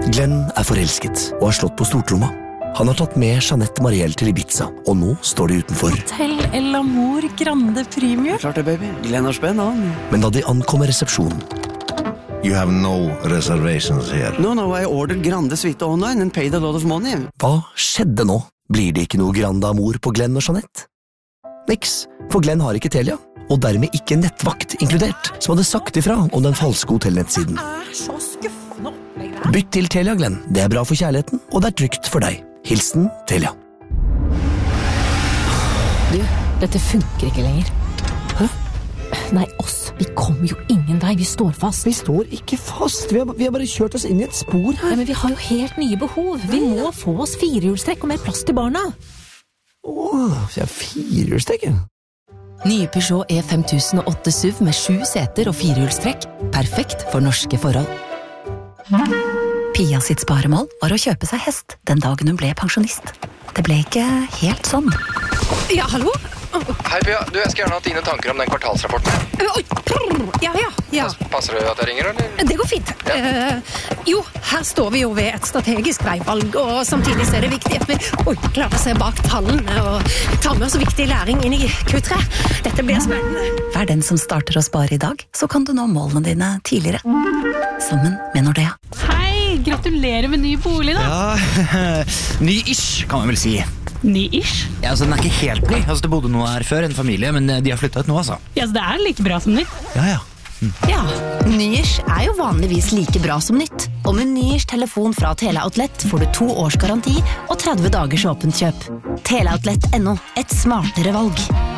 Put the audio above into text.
Glenn forelsket og har slått på stortromma. Han har tatt med Jeanette Mariel til Ibiza, og nå står de utenfor. Hotel El Amor Grande Premium. Klart det, baby. Glenn har spenn, han. Men da de ankommer resepsjonen... You have no reservations here. No, I ordered Grande Suite online and paid a lot of money. Hva skjedde nå? Blir det ikke noe Grande Amor på Glenn og Jeanette? Niks, for Glenn har ikke Telia, og dermed ikke nettvakt inkludert, som hadde sagt ifra om den falske hotellnettsiden. Så skuffende opplegg der. Bytt til Telia, Glenn. Det er bra for kjærligheten, og det er trygt for deg. Hilsen Telia. Du, dette funker ikke lenger. Hæ? Nei, oss. Vi kommer jo ingen vei. Vi står fast. Vi står ikke fast. Vi har bare kjørt oss inn i et spor her. Ja, men vi har jo helt nye behov. Vi må få oss firehjulstrekk og mer plass til barna. Så jeg har firehjulstrekk. Nye Peugeot E5008 SUV med 7 seter og firehjulstrekk. Perfekt for norske forhold. Pia sitt sparemål var å kjøpe seg hest den dagen hun ble pensjonist. Det ble ikke helt sånn. Ja, hallo? Hei Pia, du, jeg skal gjerne ha dine tanker om den kvartalsrapporten. Oi, ja. Passer det at jeg ringer, eller? Det går fint. Jo, her står vi jo ved et strategisk veivalg, og samtidig så er det viktig at vi klarer å se bak tallene og ta med oss viktig læring inn i Q3. Dette blir spennende. Vær den som starter å spare i dag, så kan du nå målene dine tidligere. Sammen med Nordea. Hei, gratulerer med ny bolig da. Ja, ny-ish kan man vel si. Ny-ish? Ja, altså den er ikke helt ny. Altså det bodde noe her før, en familie, men de har flyttet ut nå, altså. Ja, så det er like bra som nytt. Ja. Ja, Ny-ish er jo vanligvis like bra som nytt. Og med Ny-ish telefon fra Teleoutlet får du 2 års garanti og 30 dagers åpent kjøp. Teleoutlet.no, et smartere valg.